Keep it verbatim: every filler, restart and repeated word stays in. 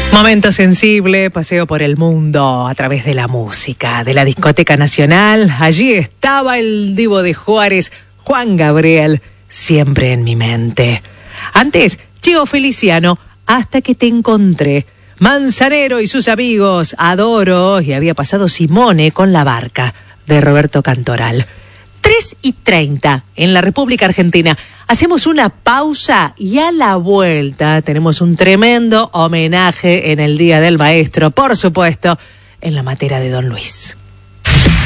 Momento sensible, paseo por el mundo a través de la música, de la Discoteca Nacional. Allí estaba el divo de Juárez, Juan Gabriel, siempre en mi mente. Antes, Cheo Feliciano, Hasta que te encontré. Manzanero y sus amigos, Adoro, y había pasado Simone con La Barca, de Roberto Cantoral. tres y treinta en la República Argentina. Hacemos una pausa y a la vuelta tenemos un tremendo homenaje en el Día del Maestro, por supuesto, en la materia de Don Luis.